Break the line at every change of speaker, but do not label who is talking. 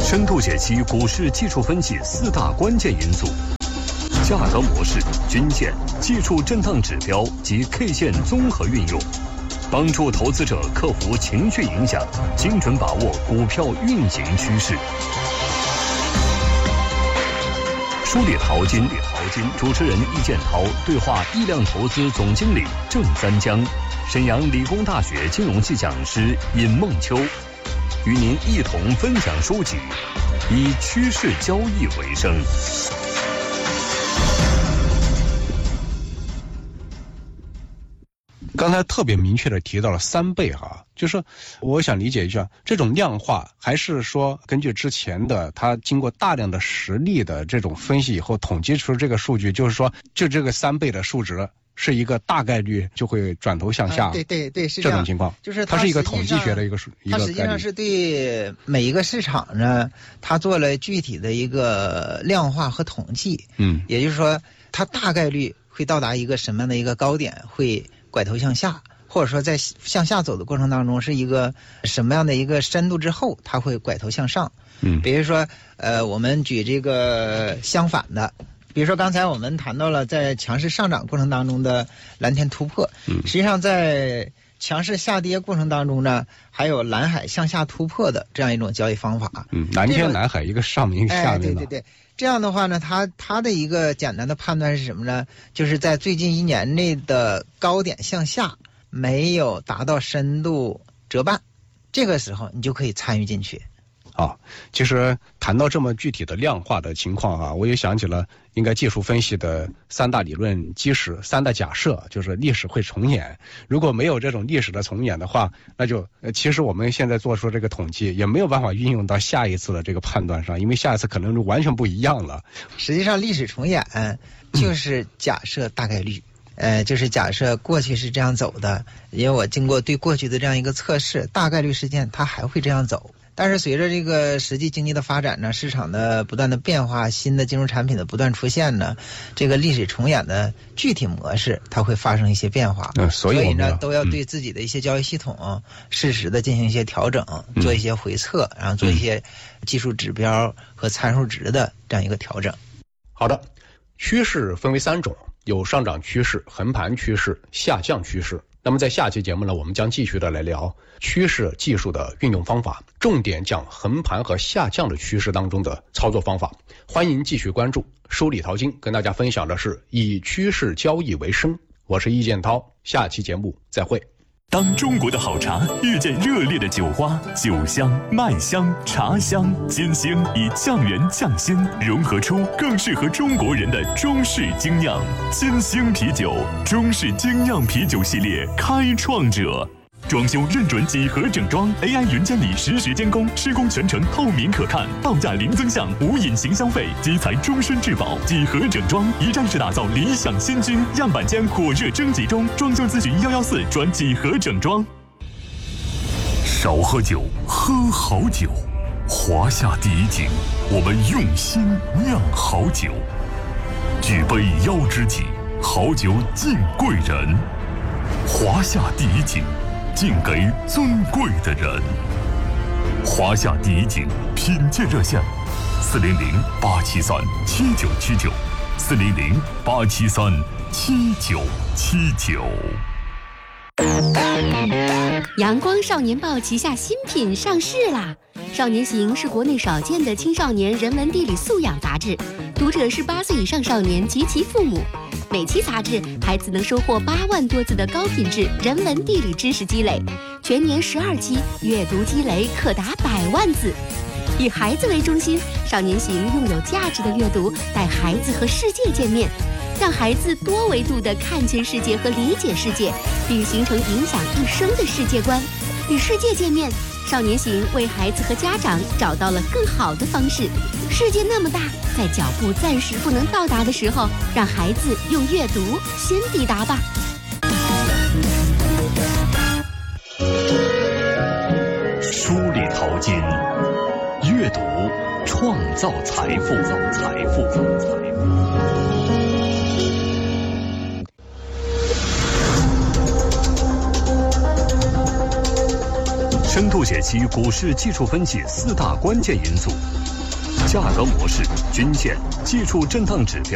深度解析股市技术分析4大关键因素，价格模式、均线、技术震荡指标及 K 线综合运用，帮助投资者克服情绪影响，精准把握股票运行趋势。梳理淘金，主持人易建涛对话易量投资总经理郑三江，沈阳理工大学金融系讲师尹梦秋，与您一同分享书籍，以趋势交易为生。
刚才特别明确的提到了3倍哈，就是我想理解一下，这种量化还是说根据之前的他经过大量的实例的这种分析以后统计出这个数据，就是说就这个3倍的数值是一个大概率就会转头向下，
对，是这
种情况，
就是
它是一个统计学的一个
它实际上是对每一个市场呢，它做了具体的一个量化和统计，也就是说它大概率会到达一个什么样的一个高点，会拐头向下，或者说在向下走的过程当中是一个什么样的一个深度之后，它会拐头向上。比如说我们举这个相反的，比如说刚才我们谈到了在强势上涨过程当中的蓝天突破，实际上在强势下跌过程当中呢，还有蓝海向下突破的这样一种交易方法。
蓝天蓝海一个上面一个下面的。
对。这样的话呢，它的一个简单的判断是什么呢？就是在最近1年内的高点向下没有达到深度折半，这个时候你就可以参与进去。
其实谈到这么具体的量化的情况啊，我也想起了应该技术分析的3大理论基石、3大假设，就是历史会重演。如果没有这种历史的重演的话，那就其实我们现在做出这个统计也没有办法运用到下一次的这个判断上，因为下一次可能就完全不一样了。
实际上历史重演就是假设大概率。就是假设过去是这样走的，因为我经过对过去的这样一个测试，大概率事件它还会这样走。但是随着这个实际经济的发展呢，市场的不断的变化，新的金融产品的不断出现呢，这个历史重演的具体模式它会发生一些变化。所以呢，都要对自己的一些交易系统适时的进行一些调整，做一些回测，然后做一些技术指标和参数值的这样一个调整。
好的，趋势分为3种，有上涨趋势、横盘趋势、下降趋势。那么在下期节目呢，我们将继续的来聊趋势技术的运用方法，重点讲横盘和下降的趋势当中的操作方法。欢迎继续关注梳理淘金，跟大家分享的是以趋势交易为生。我是易建涛，下期节目再会。
当中国的好茶遇见热烈的酒花，酒香、麦香、茶香、金星以酱园酱鲜融合出更适合中国人的中式精酿。金星啤酒，中式精酿啤酒系列开创者。装修认准几何整装 ，AI 云监理实时监工，施工全程透明可看，报价零增项，无隐形消费，基材终身质保。几何整装一站式打造理想新居，样板间火热征集中，装修咨询114转几何整装。少喝酒，喝好酒。华夏第一井，我们用心酿好酒。举杯邀知己，好酒敬贵人。华夏第一井，敬给尊贵的人。华夏第一井品鉴热线：400-873-7979 400-873-7979。
阳光少年报旗下新品上市啦！少年行是国内少见的青少年人文地理素养杂志，读者是8岁以上少年及其父母。每期杂志，孩子能收获8万多字的高品质人文地理知识积累，全年12期，阅读积累可达100万字。以孩子为中心，少年行用有价值的阅读带孩子和世界见面，让孩子多维度地看见世界和理解世界，并形成影响一生的世界观。与世界见面，少年行为孩子和家长找到了更好的方式。世界那么大，在脚步暂时不能到达的时候，让孩子用阅读先抵达吧。
梳理淘金，阅读创造财富。 深度解析股市技术分析4大关键因素：价格模式、均线、技术震荡指标。